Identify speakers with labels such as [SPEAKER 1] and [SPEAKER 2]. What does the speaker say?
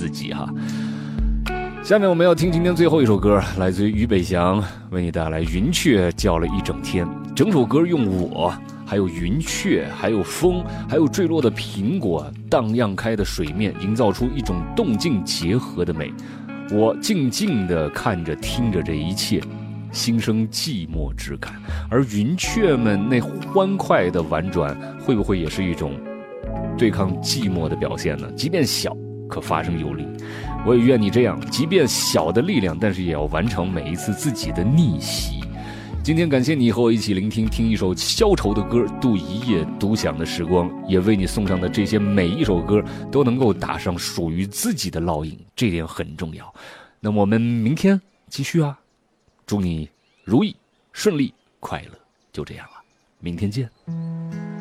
[SPEAKER 1] 自己哈。下面我们要听今天最后一首歌，来自于俞北翔，为你带来云雀叫了一整天。整首歌用我，还有云雀，还有风，还有坠落的苹果，荡漾开的水面，营造出一种动静结合的美。我静静地看着听着这一切，心生寂寞之感。而云雀们那欢快的婉转，会不会也是一种对抗寂寞的表现呢？即便小，可发生有力。我也愿你这样，即便小的力量，但是也要完成每一次自己的逆袭。今天感谢你和我一起听一首消愁的歌，度一夜独享的时光，也为你送上的这些每一首歌都能够打上属于自己的烙印，这点很重要。那么我们明天继续啊，祝你如意顺利快乐，就这样了，明天见。